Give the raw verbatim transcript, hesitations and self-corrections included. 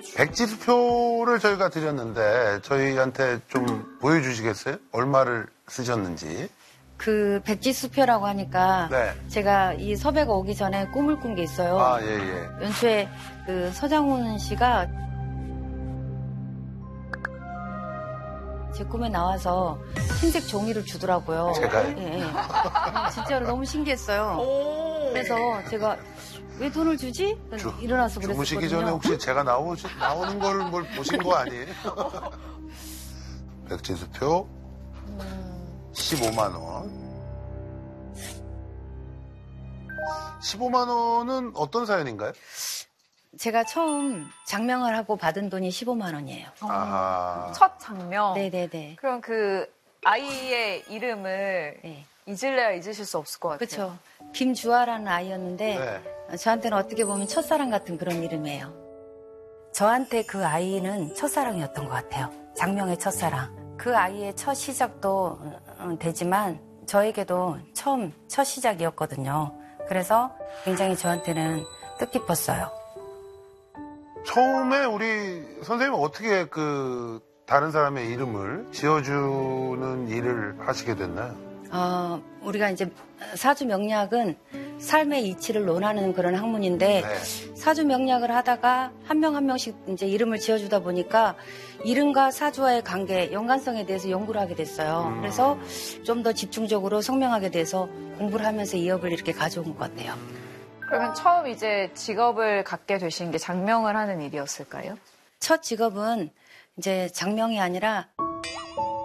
백지수표를 저희가 드렸는데 저희한테 좀 보여주시겠어요? 얼마를 쓰셨는지. 그 백지수표라고 하니까 네. 제가 이 섭외가 오기 전에 꿈을 꾼 게 있어요. 아, 예, 예. 연초에 그 서장훈 씨가 제 꿈에 나와서 흰색 종이를 주더라고요. 제가요? 예, 예. 진짜로 너무 신기했어요. 그래서 제가 왜 돈을 주지? 주, 일어나서 그랬거든요. 주무시기 전에 혹시 제가 나오, 나오는 걸 뭘 보신 거 아니에요? 백지수표 십오만 원. 십오만 원은 어떤 사연인가요? 제가 처음 장명을 하고 받은 돈이 십오만 원이에요. 아하. 첫 장명? 네네네. 그럼 그 아이의 이름을 네. 잊을래야 잊으실 수 없을 것 같아요. 그렇죠. 김주아라는 아이였는데 네. 저한테는 어떻게 보면 첫사랑 같은 그런 이름이에요. 저한테 그 아이는 첫사랑이었던 것 같아요. 장명의 첫사랑. 그 아이의 첫 시작도 되지만 저에게도 처음 첫 시작이었거든요. 그래서 굉장히 저한테는 뜻깊었어요. 처음에 우리 선생님은 어떻게 그 다른 사람의 이름을 지어주는 일을 하시게 됐나요? 어, 우리가 이제 사주 명리학은 삶의 이치를 논하는 그런 학문인데 네. 사주 명리학을 하다가 한 명 한 명씩 이제 이름을 지어주다 보니까 이름과 사주와의 관계, 연관성에 대해서 연구를 하게 됐어요. 음. 그래서 좀 더 집중적으로 성명하게 돼서 공부를 하면서 이업을 이렇게 가져온 것 같아요. 그러면 처음 이제 직업을 갖게 되신 게 장명을 하는 일이었을까요? 첫 직업은 이제 장명이 아니라